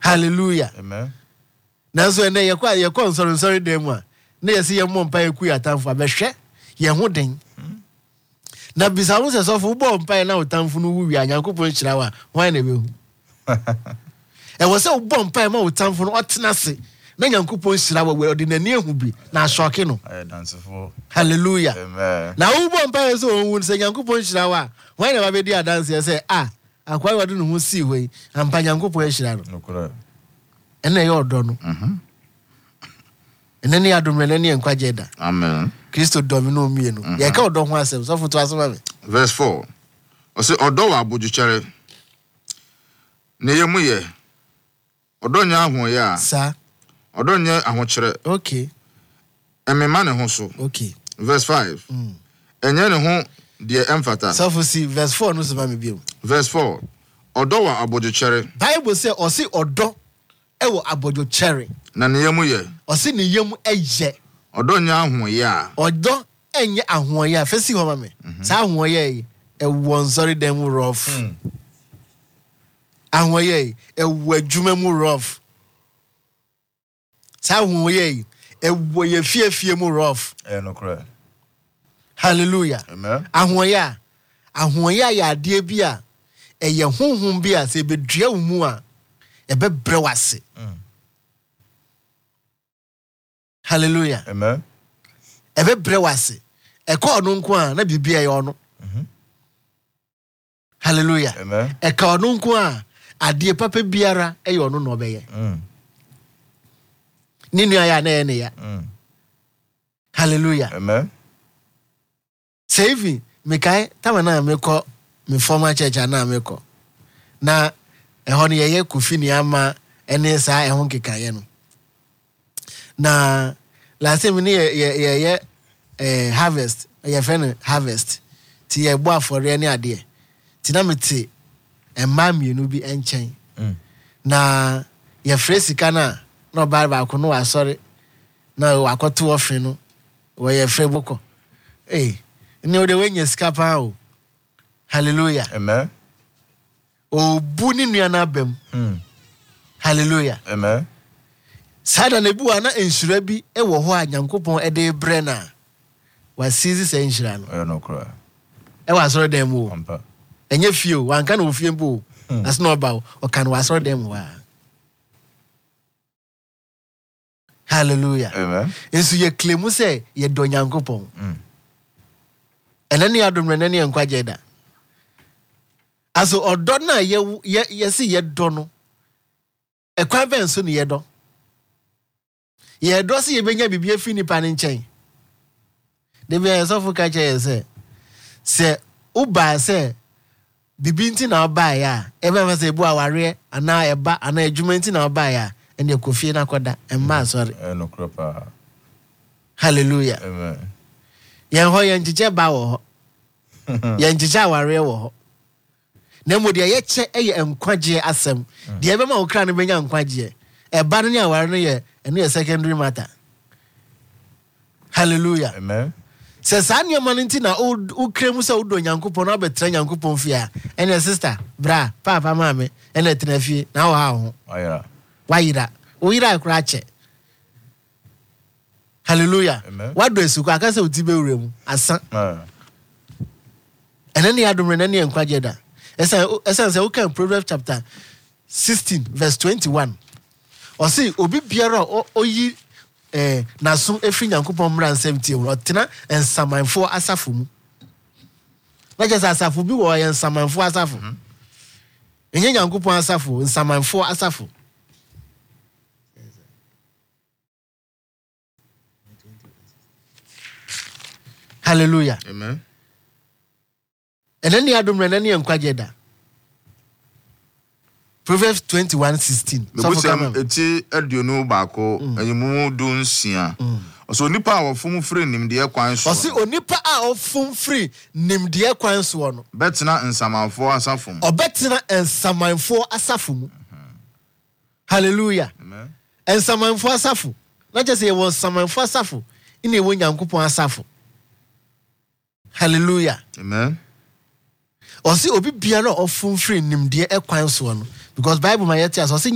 Hallelujah. Amen. Nanso ene ye kwa nsori dem a na ye se ye mmompa ye ku yatamfo abehwe ye ho den. Na bisa wo se sofo bo mpa na utamfo no wu wi Nyankopɔn hyira wa hwan na behu. E wo se wo bo mpa ma utamfo no otena se na Nyankopɔn hyira wa we odinani ehu bi na ashoke no. Danceful. Hallelujah. Amen. Na wo bo mpa ye so won se Nyankopɔn hyira wa hwan na ba be di adanse ye se akwai wadu no ho si hoi ampa Nyankopɔn hyira no. Nokora. Ene ye odo no. Ene ne adomre ne enkwaje da. Amen. Kristo domino mienu. Ye ka odo ho asem so foto asem me. Verse 4. O se odo wa abojuchere. Ne yemu ye. Odo nya ahwo ye a. Sa. Odo nya ahochere. Okay. Emema ne ho so. Okay. Verse 5. Enye ne ho de emfata. So for see verse 4 no so ba me biom. Verse 4. Odo wa abojuchere. Bible say o se odo e wo abojuchere. Na ne yemu ye. O se ne yemu eye. Odo nya ahwo ye a. Odo enye ahwo ye a. Fesi ho ma me. Sa ahwo ye e won sorry dem rough. Ahwo ye e wo adwuma mu rough. Sa ahwo ye e wo ye fie mu rough. Nokora. Hallelujah. Amen. Ahoya ya ade bi a eye honhom bi a se bedua wo mu a e be bre wase. Hallelujah. Amen. E be bre wase. E ka ono nko a na bibia ye ono. Hallelujah. Amen. E ka ono nko a ade papa biara e ye ono no obeye. Ni nua ya na ye ne ya. Hallelujah. Amen. Saving me kai tamana me ko me former church na me ko na ehon ye kufi ni ama ene sa ehon kekaye no na last time ni ye harvest ye friend harvest ti ye bo afore ni ade ti na meti emma mienu bi enchen na ye fresika na ba ko no asori na wakoto ofre no wo ye fre boko ni ode wenye skapa o. Hallelujah. Amen. O buni nua na bem. Hallelujah. Amen. Sada na bu ana ensura bi e wo ho a Nyankopɔn e de bre na wa sizi se ensura no. Nokora. E wa soro dem o. Ampa. Enye fie o, wanka na ofie mpo. As no ba o kan wa soro dem wa. Hallelujah. Amen. Ensu ye claim say ye do Nyankopɔn. Enani adomre nani enkwaje da. Aso odo na ye si ye do no. Ekwa ben so ne ye do. Ye do si ye benya bibie fi nipa ne nchen. De be so fu ka che se uba se bibi nti na oba ya e be se bu aware ana eba ana adwuma nti na oba ya ene ekofie na koda emma sorry. Nokora pa. Hallelujah. Amen. Yen ho yen jeje ba wo ho. Yen jeje aware wo ho. Na mo de ye che eye enkwaje asem. De ebe ma okra no benya enkwaje. E ba no ne aware no ye ene ye secondary matter. Hallelujah. Amen. Se sa ne ma nti na o kremu se udo Nyankopɔn na betra Nyankopɔn fia. Ene sister, bra, papa mama, ene tena fie na wo ha ho. Wayira. O yira akra che. Hallelujah. What do you aka se utibe uremu asa. Ene ne adomre na ne enkwaje da. Esa se we Proverbs chapter 16 verse 21. O say obi biara oyi naso efi Nyankopɔn mra nsem tie wo tena ensamanfo asafo mu. Na je asafo bi wo ye ensamanfo asafo. Enye Nyankopɔn asafo ensamanfo asafo. Hallelujah. Amen. And then the adomre na ne enkwaje da. Proverbs 21:16. So for eti aduonu baako ayimu do nsia. So nipa a wofum free nimde kwan so. O si onipa a ofum free nimde kwan so no. Betena nsamanfo asafo mu. Obetena nsamanfo asafo mu. Hallelujah. Amen. Nsamanfo asafo. Na je say won nsamanfo asafo. Ine wo Nyankopɔn asafo. Hallelujah. Amen. O si obi biara ofum free nimde kwan so no. Because Bible ma yet as